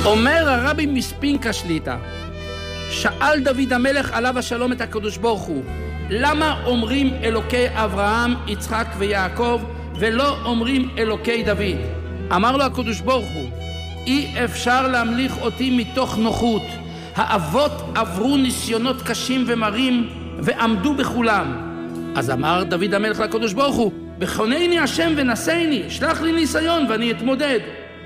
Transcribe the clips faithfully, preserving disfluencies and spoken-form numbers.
אומר הרבי מספינקה שליטה, שאל דוד המלך עליו השלום את הקדוש ברוך הוא, למה אומרים אלוקי אברהם, יצחק ויעקב, ולא אומרים אלוקי דוד? אמר לו הקדוש ברוך הוא, אי אפשר להמליך אותי מתוך נוחות. האבות עברו ניסיונות קשים ומרים ועמדו בכולם. אז אמר דוד המלך לקדוש ברוך הוא, בכונני השם ונשאני, שלח לי ניסיון ואני אתמודד.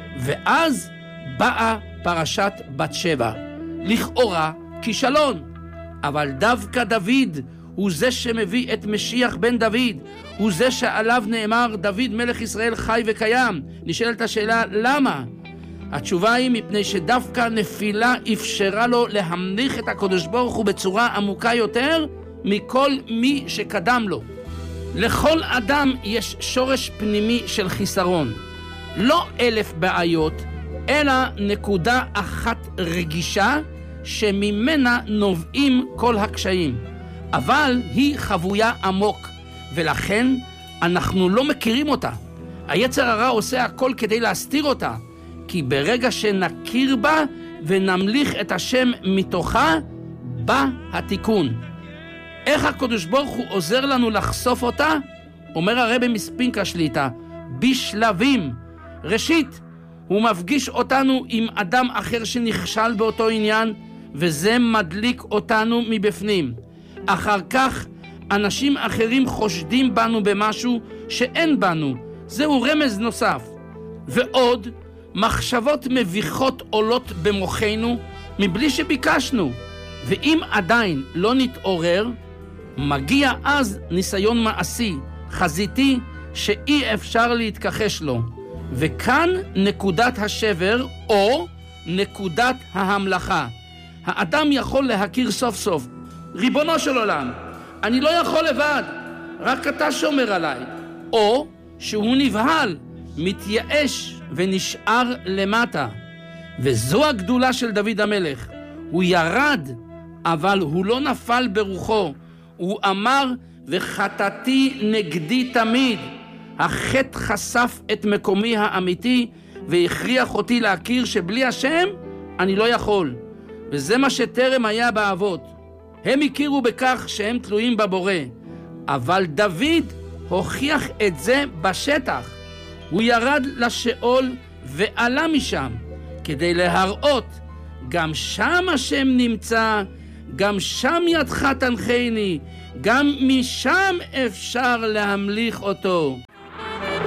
ואז באה פרשת בת שבע, לכאורה כישלון, אבל דווקא דוד הוא זה שמביא את משיח בן דוד, הוא זה שעליו נאמר דוד מלך ישראל חי וקיים. נשאלת השאלה למה? התשובה היא מפני שדווקא נפילה אפשרה לו להמליך את הקדוש ברוך הוא בצורה עמוקה יותר מכל מי שקדם לו. לכל אדם יש שורש פנימי של חיסרון, לא אלף בעיות, אלא נקודה אחת רגישה שממנה נובעים כל הקשיים, אבל היא חבויה עמוק, ולכן אנחנו לא מכירים אותה. היצר הרע עושה הכל כדי להסתיר אותה, כי ברגע שנכיר בה ונמליך את השם מתוכה, בא התיקון. איך הקדוש ברוך הוא עוזר לנו לחשוף אותה? אומר הרבי מספינקה שליטה, בשלבים. ראשית, הוא מפגיש אותנו עם אדם אחר שנכשל באותו עניין, וזה מדליק אותנו מבפנים. אחר כך, אנשים אחרים חושדים בנו במשהו שאין בנו. זהו רמז נוסף. ועוד, מחשבות מביכות עולות במוחנו מבלי שביקשנו. ואם עדיין לא נתעורר, מגיע אז ניסיון מעשי, חזיתי, שאי אפשר להתכחש לו. וכאן נקודת השבר או נקודת ההמלכה. האדם יכול להכיר סוף סוף, ריבונו של עולם, אני לא יכול לבד, רק אתה שומר עליי. או שהוא נבהל, מתייאש ונשאר למטה. וזו הגדולה של דוד המלך. הוא ירד, אבל הוא לא נפל ברוחו. הוא אמר, וחטאתי נגדי תמיד. החטא חשף את מקומי האמיתי, והכריח אותי להכיר שבלי השם אני לא יכול. וזה מה שטרם היה באבות. הם הכירו בכך שהם תלויים בבורא. אבל דוד הוכיח את זה בשטח. הוא ירד לשאול ועלה משם, כדי להראות, גם שם השם נמצא, גם שם ידך תנחני, גם משם אפשר להמליך אותו.